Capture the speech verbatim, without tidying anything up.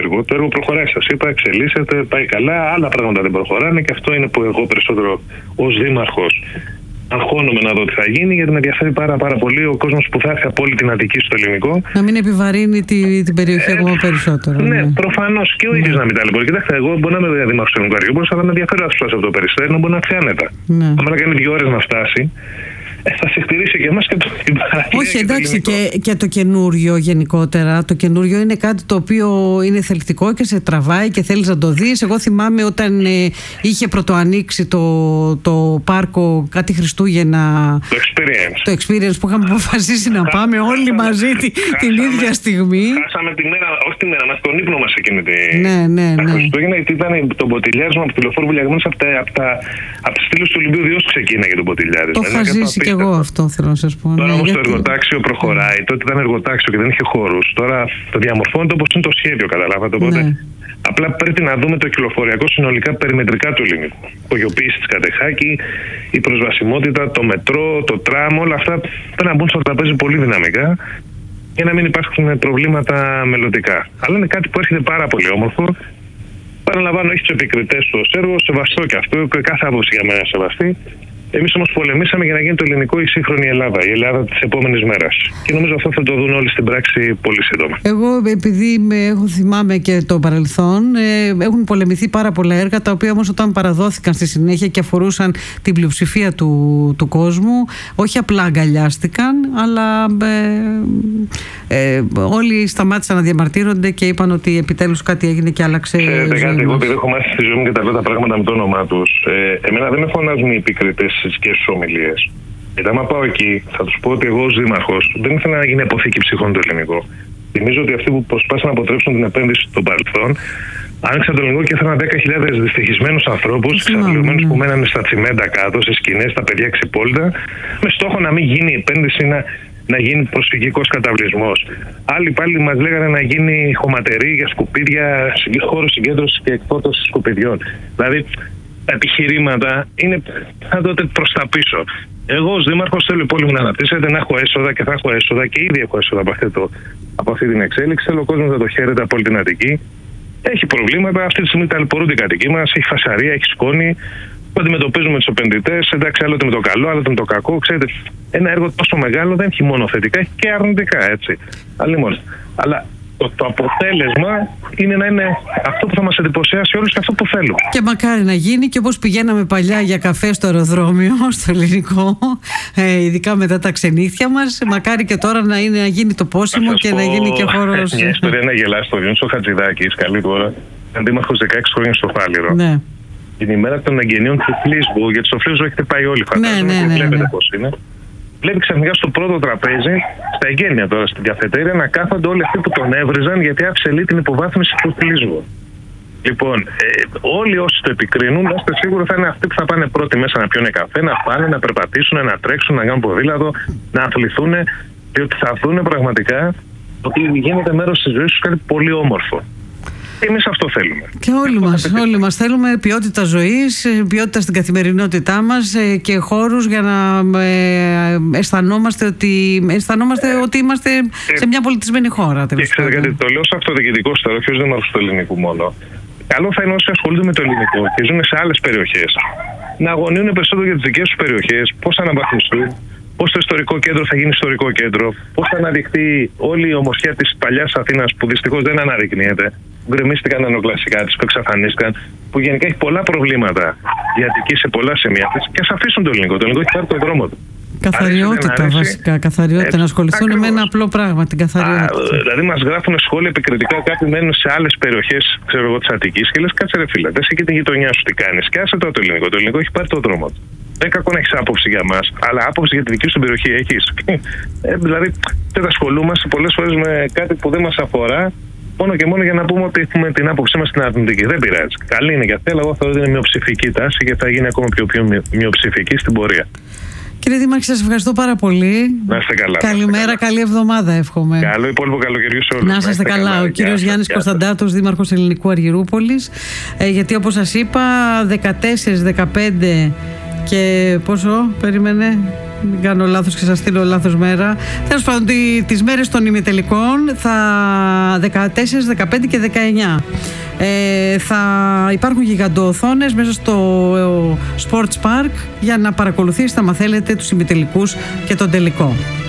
έργο. Το έργο προχωράει, σας είπα, εξελίσσεται, πάει καλά. Άλλα πράγματα δεν προχωράνε και αυτό είναι που εγώ περισσότερο ως δήμαρχος αγχώνομαι να δω τι θα γίνει, γιατί με ενδιαφέρει πάρα, πάρα πολύ ο κόσμος που θα έρθει από όλη την Αττική στο ελληνικό. Να μην επιβαρύνει τη, την περιοχή ακόμα ε, περισσότερο. Ναι, ναι. προφανώς και ο ίδιος ναι. να μην ταλαιπωρεί. Κοιτάξτε, εγώ μπορεί να είμαι δήμαρχος του ελληνικού Αργυρούπολης, αλλά με ενδιαφέρει να φτάσει από το Περιστέρι, να μπορεί να έρθει άνετα. Ναι. Αν να κάνει δύο ώρες να φτάσει. Ε, θα συγχτηρίσει και εμάς και το παρακολουθεί. Όχι, εντάξει, και, και το καινούριο γενικότερα. Το καινούριο είναι κάτι το οποίο είναι θελκτικό και σε τραβάει και θέλεις να το δεις. Εγώ θυμάμαι όταν ε, είχε πρωτοανοίξει το, το πάρκο κάτι Χριστούγεννα. Το experience. Το experience που είχαμε αποφασίσει να πάμε όλοι μαζί τη, την ίδια στιγμή. Χάσαμε τη μέρα, όχι τη μέρα, μας τον ύπνο μας εκείνη τη. Ναι, ναι, ναι. Χριστούγεννα, γιατί ήταν το μποτιλιάρισμα από τη Λεωφόρου Βουλιαγμένης από, από, από τις στήλες του Ολυμπίου Διός ξεκίναγε το μποτιλιάρισμα. Το είχα ζήσει και εγώ αυτό, θέλω να σας πω. Τώρα ναι, όμως γιατί... το εργοτάξιο προχωράει. Mm. Τότε ήταν εργοτάξιο και δεν είχε χώρους. Τώρα το διαμορφώνεται όπως είναι το σχέδιο, καταλάβατε. Οπότε ναι. απλά πρέπει να δούμε το κυκλοφοριακό συνολικά περιμετρικά του ελληνικού. Η γεωποίηση της Κατεχάκη, η προσβασιμότητα, το μετρό, το τραμ, όλα αυτά πρέπει να μπουν στο τραπέζι πολύ δυναμικά για να μην υπάρχουν προβλήματα μελλοντικά. Αλλά είναι κάτι που έρχεται πάρα πολύ όμορφο. Παραλαμβάνω, έχει τους επικριτές του ως έργο, σεβαστό και αυτό, κάθε άποψη για μένα σεβαστή. Εμείς όμως πολεμήσαμε για να γίνει το ελληνικό η σύγχρονη Ελλάδα, η Ελλάδα της επόμενης μέρας. Και νομίζω αυτό θα το δουν όλοι στην πράξη πολύ σύντομα. Εγώ, επειδή με, έχω θυμάμαι και το παρελθόν, ε, έχουν πολεμηθεί πάρα πολλά έργα, τα οποία όμως όταν παραδόθηκαν στη συνέχεια και αφορούσαν την πλειοψηφία του, του κόσμου, όχι απλά αγκαλιάστηκαν, αλλά ε, ε, όλοι σταμάτησαν να διαμαρτύρονται και είπαν ότι επιτέλους κάτι έγινε και άλλαξε. Ξέρετε κάτι, εγώ επειδή έχω μάθει στη ζωή μου και τα λέω τα πράγματα με το όνομά τους, ε, εμένα δεν με φωνάζουν οι επικριτές και στις ομιλίες. Γιατί άμα πάω εκεί, θα τους πω ότι εγώ ως δήμαρχος δεν ήθελα να γίνει αποθήκη ψυχών το ελληνικό. Θυμίζω ότι αυτοί που προσπάθησαν να αποτρέψουν την επένδυση των παρελθόν, άνοιξαν το ελληνικό και έφεραν δέκα χιλιάδες δυστυχισμένους ανθρώπους, εξαντλημένους που μένανε στα τσιμέντα κάτω, στις σκηνές, στα παιδιά ξυπόλυτα, με στόχο να μην γίνει η επένδυση, να, να γίνει προσφυγικός καταβλισμός. Άλλοι πάλι μας λέγανε να γίνει χωματερή για σκουπίδια, χώρο συγκέντρωσης και εκφόρτωσης σκουπιδιών. Δηλαδή, τα επιχειρήματα είναι πάντοτε προς τα πίσω. Εγώ ως δήμαρχος θέλω η πόλη μου να αναπτύσσεται, να έχω έσοδα και θα έχω έσοδα και ήδη έχω έσοδα από, το, από αυτή την εξέλιξη. Θέλω ο κόσμος να το χαίρεται από όλη την Αττική. Έχει προβλήματα, αυτή τη στιγμή ταλαιπωρούνται οι κατοικοί μας, έχει φασαρία, έχει σκόνη. Που αντιμετωπίζουμε τους επενδυτές, εντάξει, άλλοτε με το καλό, άλλοτε με το κακό. Ξέρετε, ένα έργο τόσο μεγάλο δεν έχει μόνο θετικά, έχει και αρνητικά, έτσι. Αλλά Το, το αποτέλεσμα είναι να είναι αυτό που θα μας εντυπωσιάσει όλους και αυτό που θέλουμε. Και μακάρι να γίνει και όπως πηγαίναμε παλιά για καφέ στο αεροδρόμιο, στο ελληνικό, ε, ειδικά μετά τα ξενύχια μας, μακάρι και τώρα να, είναι, να γίνει το πόσιμο και πω, να γίνει και χώρος. Μια ιστορία να γελάσει το Διονύσο Χατζηδάκης, καλή τώρα, αντίμαρχος δεκαέξι χρόνια στο Φάληρο. Ναι. Την ημέρα των εγγενείων του Φλίσμπου, γιατί στο Φλίσμπου έχετε πάει όλοι, φαντάζομαι, ναι, ναι, και ναι, βλέπετε ναι. πώς είναι. Βλέπει ξαφνικά στο πρώτο τραπέζι, στα εγγένεια τώρα στην καφετέρια, να κάθονται όλοι αυτοί που τον έβριζαν γιατί άφησε την υποβάθμιση του Φλίσβου. Λοιπόν, ε, όλοι όσοι το επικρίνουν, είστε σίγουροι θα είναι αυτοί που θα πάνε πρώτοι μέσα να πιούνε καφέ, να πάνε, να περπατήσουν, να τρέξουν, να κάνουν ποδήλατο, να αθληθούν, διότι θα δουν πραγματικά ότι γίνεται μέρος της ζωής τους κάτι πολύ όμορφο. Εμείς αυτό θέλουμε. Και όλοι μας, όλοι μας θέλουμε ποιότητα ζωής, ποιότητα στην καθημερινότητά μας και χώρους για να αισθανόμαστε ότι, αισθανόμαστε ότι είμαστε σε μια πολιτισμένη χώρα. Και ξέρετε γιατί το λέω σε αυτοδιοικητικό στέλο, όχι ως δήμαρχος του ελληνικού μόνο. Καλό θα είναι όσοι ασχολούνται με το ελληνικό και ζουν σε άλλες περιοχές να αγωνίουν περισσότερο για τις δικές τους περιοχές, πώς θα αναβαθμιστούν, πώς το ιστορικό κέντρο θα γίνει ιστορικό κέντρο, πώς θα αναδειχθεί όλη η ομορφιά της παλιάς Αθήνας που δυστυχώς δεν αναδεικνύεται. Γκρεμίστηκαν τα νεοκλασικά της, που εξαφανίστηκαν, που γενικά έχει πολλά προβλήματα η Αττική σε πολλά σημεία της και ας αφήσουν το ελληνικό. Το ελληνικό έχει πάρει τον δρόμο του. Καθαριότητα βασικά, καθαριότητα, έτσι, να ασχοληθούν ακριβώς με ένα απλό πράγμα, την καθαριότητα. Α, δηλαδή μας γράφουν σχόλια επικριτικά, κάποιοι μένουν σε άλλες περιοχές, ξέρω εγώ, της Αττικής και λες κάτσε ρε φίλε, δες εκεί την γειτονιά σου τι κάνεις και άσε τώρα το ελληνικό. Το ελληνικό έχει πάρει τον δρόμο του. Δεν κακό να έχεις άποψη για μας, αλλά άποψη για τη δική σου περιοχή έχεις. Ε, δηλαδή δεν ασχολούμαστε πολλές φορές με κάτι που δεν μας αφορά. Μόνο και μόνο για να πούμε ότι έχουμε την άποψή μας στην αρνητική. Δεν πειράζει. Καλή είναι για αυτή, αλλά εγώ θεωρώ ότι είναι μειοψηφική τάση και θα γίνει ακόμα πιο, πιο μειοψηφική στην πορεία. Κύριε Δήμαρχε, σας ευχαριστώ πάρα πολύ. Να είστε καλά. Καλημέρα, καλά. Καλή εβδομάδα, εύχομαι. Καλό υπόλοιπο καλοκαιριού σε όλους. Να είστε καλά. καλά. Ο κύριος Γιάννης Κωνσταντάτος, Δήμαρχος Ελληνικού Αργυρούπολης. Ε, γιατί όπως σας είπα, δεκατέσσερα, δεκαπέντε και πόσο, περίμενε. Μην κάνω λάθος και σας στείλω λάθος μέρα. Τέλος πάντων, τις μέρες των ημιτελικών θα δεκατέσσερα, δεκαπέντε και δεκαεννιά. Ε, θα υπάρχουν γιγαντοοθόνες μέσα στο Sports Park για να παρακολουθήσετε, αν θέλετε, τους ημιτελικούς και τον τελικό.